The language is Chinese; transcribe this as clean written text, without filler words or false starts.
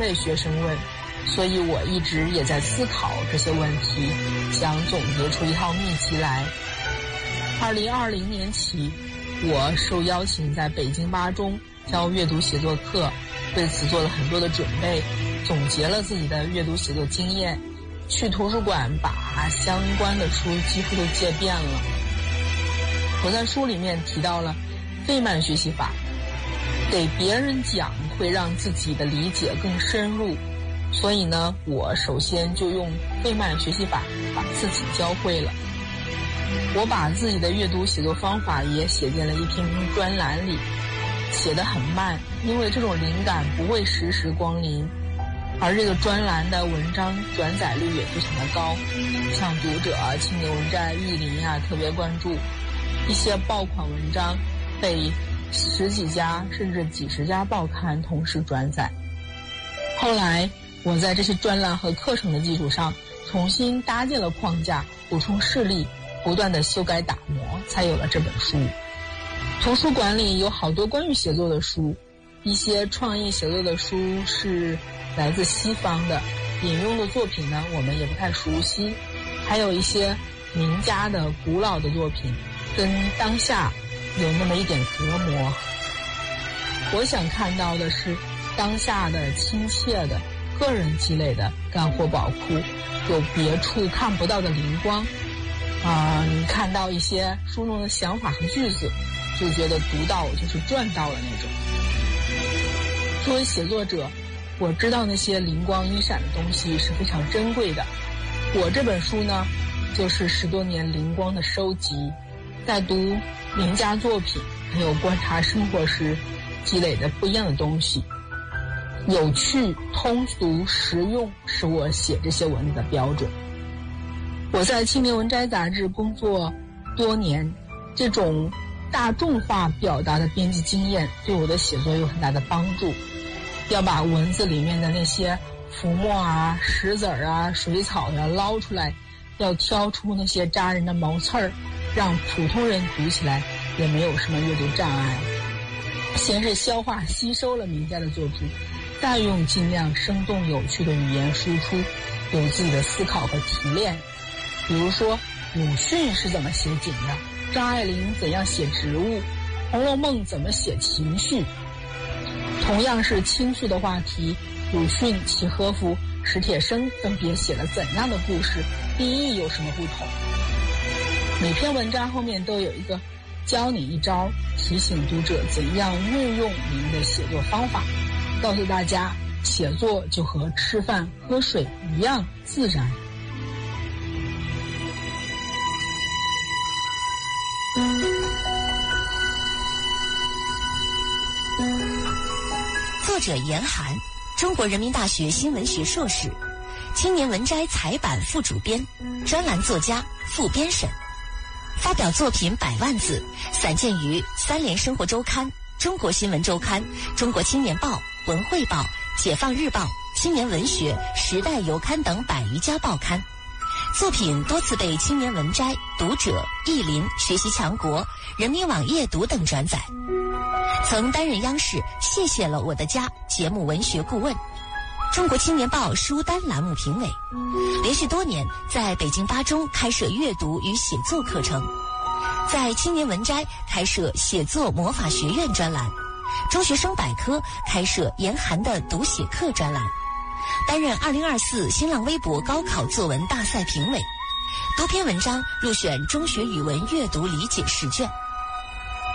被学生问，所以我一直也在思考这些问题，想总结出一套秘籍来。2020年起，我受邀请在北京8中教阅读写作课，为此做了很多的准备，总结了自己的阅读写作经验，去图书馆把相关的书几乎都借遍了。我在书里面提到了费曼学习法，给别人讲会让自己的理解更深入，所以呢，我首先就用费曼学习法把自己教会了。我把自己的阅读写作方法也写进了一篇专栏里，写得很慢，因为这种灵感不会时时光临，而这个专栏的文章转载率也非常的高，像读者、青年文摘、意林特别关注，一些爆款文章被10几家甚至几十家报刊同时转载。后来我在这些专栏和课程的基础上重新搭建了框架，补充事例，不断的修改打磨，才有了这本书。图书馆里有好多关于写作的书，一些创意写作的书是来自西方的，引用的作品呢我们也不太熟悉，还有一些名家的古老的作品跟当下有那么一点隔膜。我想看到的是当下的亲切的个人积累的干货宝库，有别处看不到的灵光你看到一些书中的想法和句子，就觉得读到就是赚到了那种。作为写作者，我知道那些灵光一闪的东西是非常珍贵的。我这本书呢，就是10多年灵光的收集，在读名家作品还有观察生活时积累的不一样的东西。有趣、通俗、实用是我写这些文字的标准。我在青年文摘杂志工作多年，这种大众化表达的编辑经验对我的写作有很大的帮助。要把文字里面的那些浮沫石子水草捞出来，要挑出那些扎人的毛刺儿，让普通人读起来也没有什么阅读障碍。先是消化吸收了名家的作品，再用尽量生动有趣的语言输出，有自己的思考和提炼。比如说鲁迅是怎么写景的，张爱玲怎样写植物，红楼梦怎么写情绪。同样是情绪的话题，鲁迅、契诃夫、史铁生分别写了怎样的故事，立意有什么不同。每篇文章后面都有一个教你一招，提醒读者怎样运用您的写作方法，告诉大家写作就和吃饭喝水一样自然。 作者严寒，中国人民大学新闻学硕士，青年文摘采版副主编，专栏作家、副编审，发表作品100万字，散见于3联生活周刊、中国新闻周刊、中国青年报、文汇报、解放日报、青年文学、时代游刊等100余家报刊。作品多次被青年文摘、读者、意林、学习强国、人民网阅读等转载。曾担任央视《谢谢了我的家》节目文学顾问，中国青年报书单栏目评委，连续多年在北京8中开设阅读与写作课程，在青年文摘开设写作魔法学院专栏，中学生百科开设严寒的读写课专栏，担任2024新浪微博高考作文大赛评委，多篇文章入选中学语文阅读理解试卷。